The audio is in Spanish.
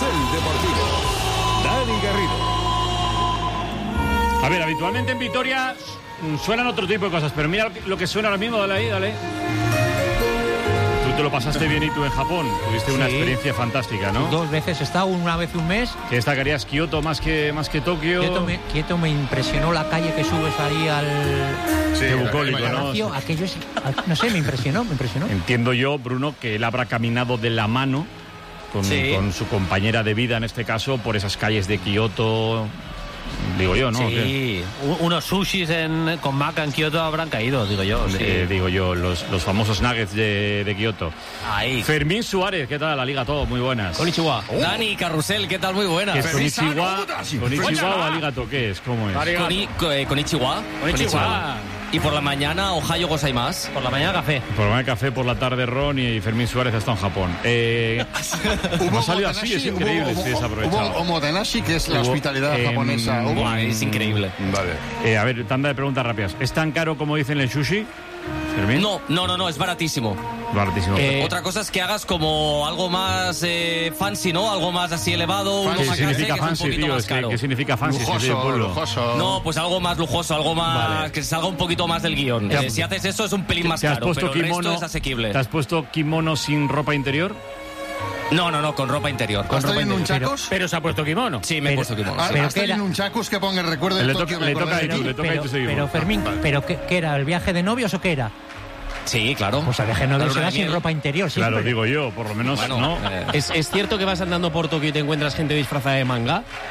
Deportivo. Dani Garrido. A ver, habitualmente en Vitoria suenan otro tipo de cosas, pero mira lo que suena ahora mismo, dale ahí, dale. Tú te lo pasaste bien y tú en Japón, tuviste una experiencia fantástica, ¿no? 2 veces he estado, una vez un mes. ¿Qué destacarías Kioto más que Tokio? Kioto me impresionó la calle que subes ahí al... Sí, bucólico, ¿no? Aquello es, no sé, me impresionó. Entiendo yo, Bruno, que él habrá caminado de la mano con su compañera de vida, en este caso, por esas calles de Kioto... Digo yo, ¿no? Sí, unos sushis con maca en Kioto habrán caído, digo yo. Sí. Digo yo, los famosos nuggets de Kioto. Ahí. Fermín Suárez, ¿qué tal? La Liga Todo, muy buenas. Konnichiwa. Dani Carrusel, ¿qué tal? Muy buenas. ¿Qué es Konnichiwa o Aligato? ¿Qué es? ¿Cómo es? Konnichiwa. Y por la mañana, Ohayo gozaimasu. Por la mañana, café. Por la mañana café, por la tarde ron y Fermín Suárez está en Japón. ¿Cómo ha salido así? Es increíble, estoy desaprovechado. Hubo omotenashi, que es la hospitalidad japonesa. Es increíble. Vale. A ver, tanda de preguntas rápidas. ¿Es tan caro como dicen el sushi, Fermín? No, es baratísimo. Baratísimo. Otra cosa es que hagas como algo más fancy, ¿no? Algo más así elevado. ¿Qué Uno significa que es un fancy, poquito tío? más caro. ¿Qué significa fancy? Lujoso. No, pues algo más lujoso, algo más... Vale. Que salga un poquito más del guión. Si haces eso es un pelín más ¿Te has caro, puesto pero el kimono, resto es asequible. ¿Te has puesto kimono sin ropa interior? No, con ropa interior. ¿Has tenido un chacos? Pero se ha puesto kimono. Sí, me he puesto kimono. ¿Has ¿Pero qué tenido era? un chacos que ponga el recuerdo de Le Tokio? toca a tú seguimos. Pero Fermín, ¿pero qué era? ¿El viaje de novios o qué era? Sí, claro. Pues el viaje de novios Claro, era sin miel. ropa interior siempre. Claro, digo yo, por lo menos, Bueno, ¿no? ¿Es cierto que vas andando por Tokio y te encuentras gente disfrazada de manga?